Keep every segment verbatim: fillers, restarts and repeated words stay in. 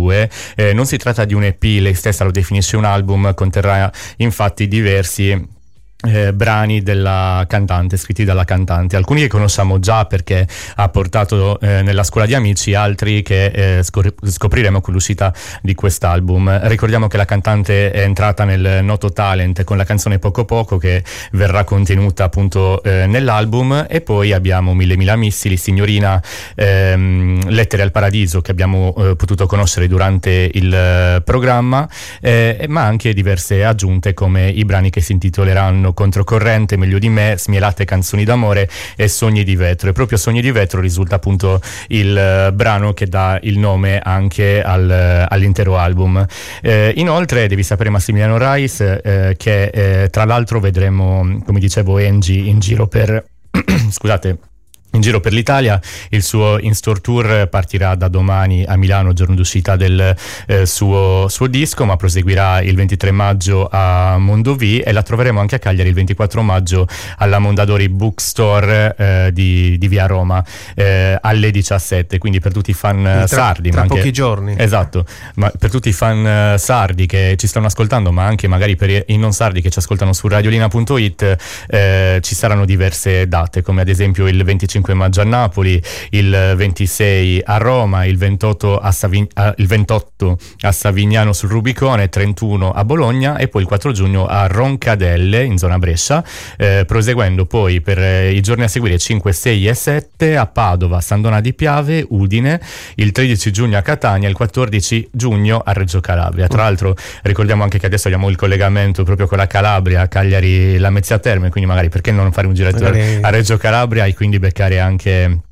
due. Eh, non si tratta di un E P, lei stessa lo definisce un album, conterrà infatti diversi Eh, brani della cantante, scritti dalla cantante, alcuni che conosciamo già perché ha portato eh, nella scuola di amici, altri che eh, scor- scopriremo con l'uscita di quest'album. Ricordiamo che la cantante è entrata nel Noto Talent con la canzone Poco Poco, che verrà contenuta appunto eh, nell'album, e poi abbiamo Mille Mila Missili, Signorina, ehm, Lettere al Paradiso, che abbiamo eh, potuto conoscere durante il eh, programma, eh, ma anche diverse aggiunte come i brani che si intitoleranno Controcorrente, Meglio di me, Smielate canzoni d'amore e Sogni di vetro. E proprio Sogni di vetro risulta appunto il uh, brano che dà il nome anche al, uh, all'intero album. Eh, inoltre devi sapere, Massimiliano Rice, eh, che eh, tra l'altro vedremo, come dicevo, Angie in giro per scusate in giro per l'Italia. Il suo in-store tour partirà da domani a Milano, giorno d'uscita del eh, suo, suo disco, ma proseguirà il ventitré maggio a Mondovì, e la troveremo anche a Cagliari il ventiquattro maggio alla Mondadori Bookstore eh, di, di via Roma eh, alle diciassette. Quindi per tutti i fan tra, sardi, tra ma anche, pochi giorni, esatto, ma per tutti i fan sardi che ci stanno ascoltando, ma anche magari per i non sardi che ci ascoltano su radiolina punto it, eh, ci saranno diverse date, come ad esempio il venticinque maggio a Napoli, il ventisei a Roma, il ventotto a, Savig- a, il ventotto a Savignano sul Rubicone, trentuno a Bologna e poi il quattro giugno a Roncadelle in zona Brescia, eh, proseguendo poi per eh, i giorni a seguire cinque, sei e sette a Padova, San Donà di Piave, Udine, il tredici giugno a Catania, il quattordici giugno a Reggio Calabria. Tra l'altro ricordiamo anche che adesso abbiamo il collegamento proprio con la Calabria, Cagliari Lamezia Terme, quindi magari perché non fare un giretto magari a Reggio Calabria e quindi beccare anche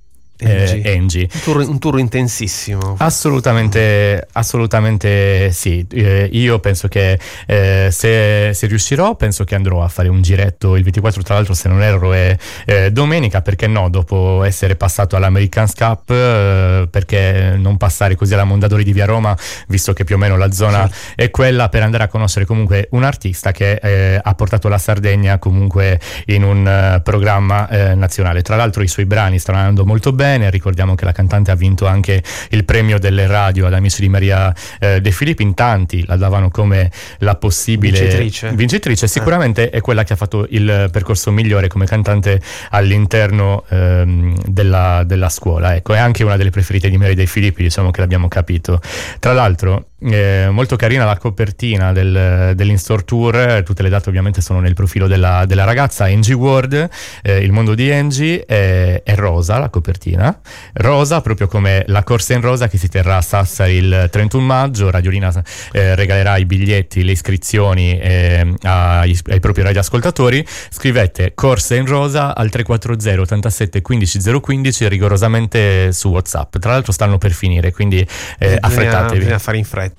Eh, Angie. Un tour, un tour intensissimo. Assolutamente, assolutamente sì. Eh, io penso che eh, se, se riuscirò, penso che andrò a fare un giretto il ventiquattro, tra l'altro se non erro è eh, domenica, perché no, dopo essere passato all'American's Cup, eh, perché non passare così alla Mondadori di via Roma, visto che più o meno la zona sì. è quella, per andare a conoscere comunque un artista che eh, ha portato la Sardegna comunque in un uh, programma eh, nazionale. Tra l'altro i suoi brani stanno andando molto bene. Ricordiamo che la cantante ha vinto anche il premio delle radio ad Amici di Maria eh, De Filippi. In tanti la davano come la possibile vincitrice, vincitrice. Sicuramente eh. è quella che ha fatto il percorso migliore come cantante all'interno ehm, della, della scuola, ecco. È anche una delle preferite di Maria De Filippi, diciamo che l'abbiamo capito. Tra l'altro Eh, molto carina la copertina del, dell'in-store tour, tutte le date ovviamente sono nel profilo della, della ragazza. Angie Ward, eh, il mondo di Angie, è, è rosa la copertina, rosa proprio come la corsa in rosa che si terrà a Sassari il trentuno maggio. Radiolina eh, regalerà i biglietti, le iscrizioni eh, ai, ai propri radioascoltatori. Scrivete corsa in rosa al tre quattro zero ottantasette quindici zero quindici rigorosamente su WhatsApp. Tra l'altro stanno per finire, quindi eh, affrettatevi. Bisogna fare in fretta.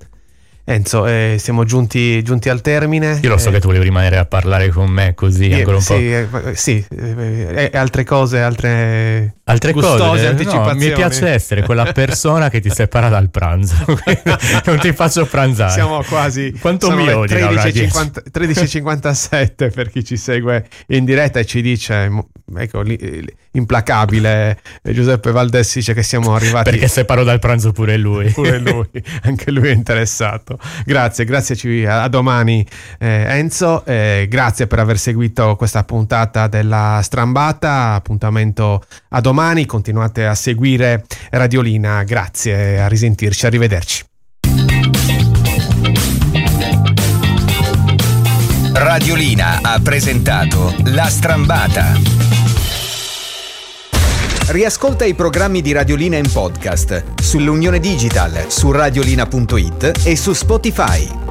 Enzo, eh, siamo giunti, giunti al termine. Io lo so eh, che tu volevi rimanere a parlare con me così eh, ancora un sì, po'. Eh, sì, eh, altre cose, altre, altre gustose cose. anticipazioni. No, mi piace essere quella persona che ti separa dal pranzo. Non ti faccio pranzare. Siamo quasi. Quanto mi odi? tredici e cinquantasette per chi ci segue in diretta e ci dice, ecco, implacabile Giuseppe Valdés dice che siamo arrivati. Perché separo dal pranzo pure lui. Pure lui, anche lui è interessato. Grazie, grazie, a domani eh, Enzo, eh, grazie per aver seguito questa puntata della Strambata, appuntamento a domani, continuate a seguire Radiolina, grazie, a risentirci, arrivederci. Radiolina ha presentato La Strambata. Riascolta i programmi di Radiolina in podcast sull'Unione Digital, su radiolina punto it e su Spotify.